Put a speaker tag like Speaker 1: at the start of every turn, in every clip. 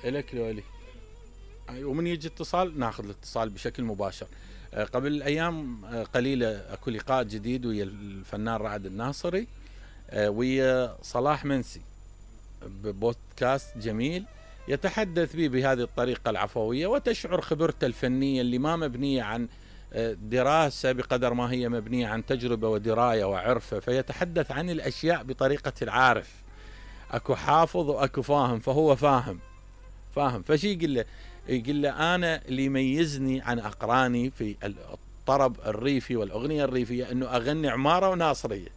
Speaker 1: إلك لولي. ومن يجي اتصال ناخذ الاتصال بشكل مباشر. قبل أيام قليلة أكو لقاء جديد ويا الفنان رعد الناصري ويا صلاح منسي ببودكاست جميل يتحدث به بهذه الطريقة العفوية، وتشعر خبرته الفنية اللي ما مبنية عن دراسة بقدر ما هي مبنية عن تجربة ودراية وعرفة، فيتحدث عن الأشياء بطريقة العارف. أكو حافظ وأكو فاهم، فهو فاهم. فشي يقول له أنا اللي يميزني عن أقراني في الطرب الريفي والأغنية الريفية أنه أغني عمارة وناصرية.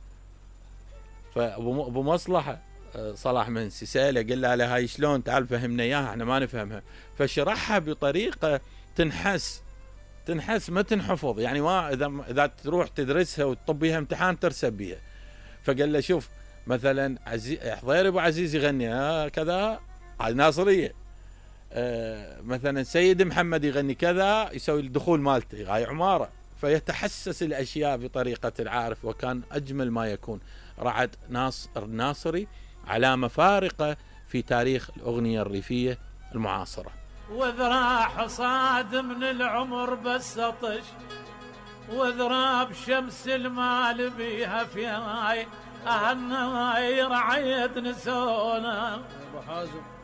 Speaker 1: فأبو مصلحة صلاح منسي سأله قال له على هاي شلون، تعال فهمنا إياها احنا ما نفهمها. فشرحها بطريقة تنحس ما تنحفظ، يعني ما إذا تروح تدرسها وتطب بيها امتحان ترسب بيها. فقال له شوف مثلا حضير أبو عزيز يغني كذا هاي ناصرية، مثلا سيد محمد يغني كذا يسوي الدخول مالته هاي عمارة. فيتحسس الأشياء بطريقة العارف، وكان أجمل ما يكون. رعد الناصري علامة فارقة في تاريخ الأغنية الريفية المعاصرة.
Speaker 2: وذراح صاد من العمر بس طش، وذراب شمس المال بيها في هاي أهنا رعيت نسونا.
Speaker 3: أبو حازم